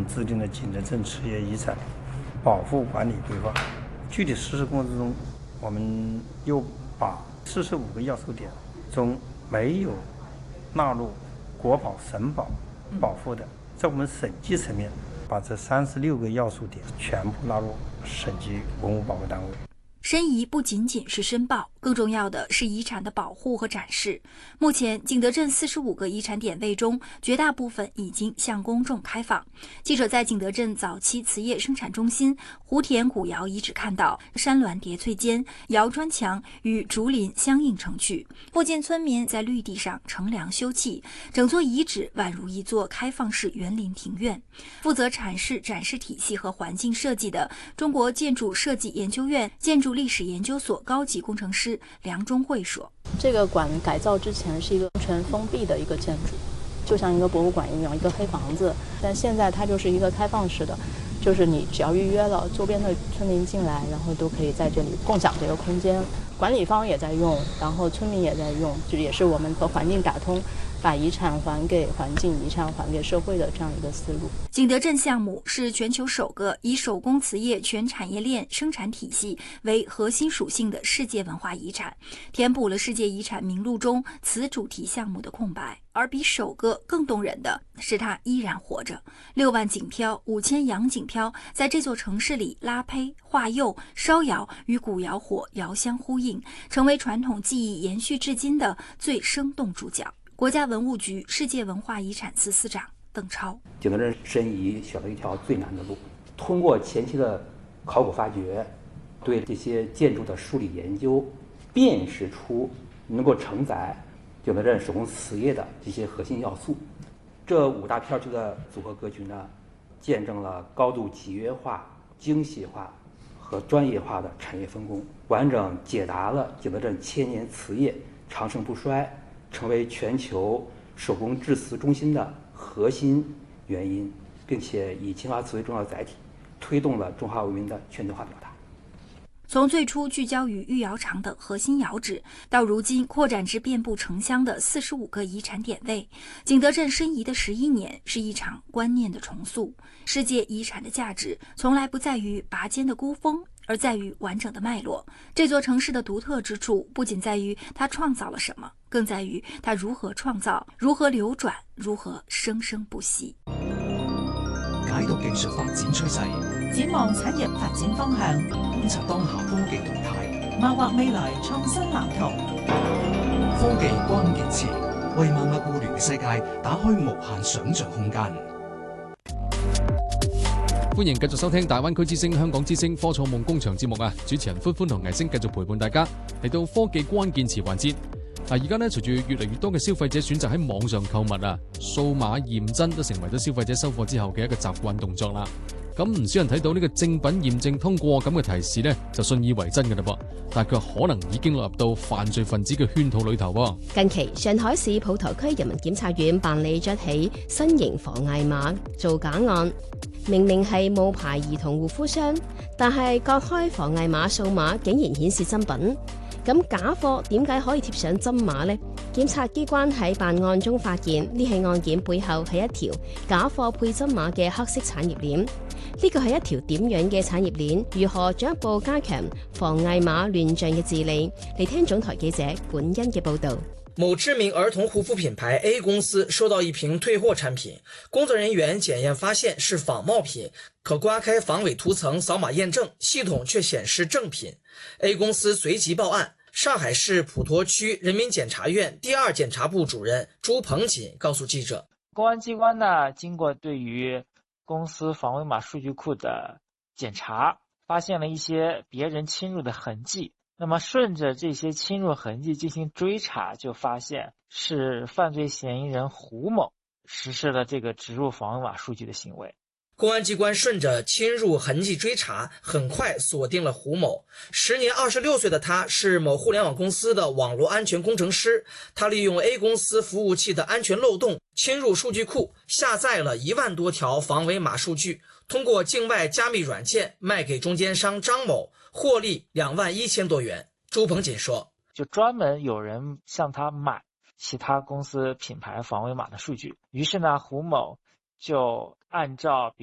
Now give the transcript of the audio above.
们制定了景德镇磁业遗产保护管理规划。具体实施过程中，我们又把45个要素点中没有纳入国保、省保保护的，在我们省级层面把这36个要素点全部纳入省级文物保护单位。 申遗不仅仅是申报，更重要的是遗产的保护和展示。目前，景德镇45个遗产点位中，绝大部分已经向公众开放。记者在景德镇早期瓷业生产中心湖田古窑遗址看到，山峦叠翠间，窑砖墙与竹林相映成趣，附近村民在绿地上乘凉休憩，整座遗址宛如一座开放式园林庭院。负责阐释展示体系和环境设计的中国建筑设计研究院建筑历史研究所高级工程师梁中慧说：“ 这个馆改造之前是一个全封闭的一个建筑，就像一个博物馆一样，一个黑房子。但现在它就是一个开放式的，就是你只要预约了，周边的村民进来，然后都可以在这里共享这个空间。管理方也在用，然后村民也在用，就也是我们和环境打通。”把遗产还给环境，遗产还给社会的这样一个思路。 景德镇项目是全球首个以手工瓷业全产业链生产体系为核心属性的世界文化遗产，填补了世界遗产名录中瓷主题项目的空白。而比首个更动人的是它依然活着，6万锦漂、5000洋锦漂在这座城市里拉胚、化釉、烧窑，与古窑火遥相呼应，成为传统技艺延续至今的最生动主角。国家文物局世界文化遗产司司长邓超： 景德镇申遗选了一条最难的路，通过前期的考古发掘，对这些建筑的梳理研究，辨识出能够承载景德镇手工瓷业的这些核心要素。这5大片区的组合格局呢，见证了高度集约化、精细化和专业化的产业分工，完整解答了景德镇千年瓷业长盛不衰，成为全球手工制瓷中心的核心原因，并且以青花瓷为重要载体，推动了中华文明的全球化表达。 从最初聚焦于御窑厂等核心窑址，到如今扩展至遍布城乡的45个遗产点位，景德镇申遗的11年是一场观念的重塑。世界遗产的价值从来不在于拔尖的孤峰，而在于完整的脉络。这座城市的独特之处不仅在于它創造了什麼，更在於它如何創造、如何流轉、如何生生不息。 解讀技術發展趨勢，展望產業發展方向，觀察當下科技動態，謀劃未來創新藍圖。科技關鍵詞，為萬物互聯嘅世界打開無限想像空間。 歡迎繼續收聽大灣區之聲、香港之聲科創夢工場節目啊！主持人歡歡同藝星繼續陪伴大家嚟到科技關鍵詞環節。而家隨住越嚟越多嘅消費者選擇喺網上購物啊，數碼驗真都成為咗消費者收貨之後嘅一個習慣動作啦。咁唔少人睇到呢個正品驗證通過咁嘅提示呢，就信以為真嘅啦噃。但係佢可能已經落入到犯罪分子嘅圈套裏頭喎。 近期上海市普陀區人民檢察院辦理咗起新型防偽碼造假案。明明係冒牌兒童護膚商，但係割開防偽碼數碼竟然顯示真品。咁假貨點解可以貼上真碼呢？檢察機關喺辦案中發現，呢起案件背後係一條假貨配真碼嘅黑色產業鏈。呢個係一條點樣嘅產業鏈？如何進一步加強防偽碼亂象嘅治理？嚟聽總台記者管恩嘅報導。 某知名兒童護膚品牌 A 公司收到一瓶退貨產品，工作人員檢驗發現是仿冒品，可刮開防偽塗層掃碼驗證，系統卻顯示正品。A 公司隨即報案。上海市普陀區人民檢察院第2檢察部主任朱鵬錦告訴記者， 公安機關呢，經過對於公司防偽碼數據庫的檢查，發現了一些別人侵入的痕跡。那麼順着這些侵入痕跡進行追查，就發現是犯罪嫌疑人胡某實施了這個植入防偽碼數據的行為。 公安機關順着侵入痕跡追查，很快鎖定了胡某。時年26歲的他是某互聯網公司的網絡安全工程師，他利用 A 公司服務器的安全漏洞，侵入數據庫，下載了1萬多條防偽碼數據，通過境外加密軟件賣給中間商張某，獲利21000多元。朱鵬錦說， 就專門有人向他買其他公司品牌防偽碼的數據，於是呢，胡某就按照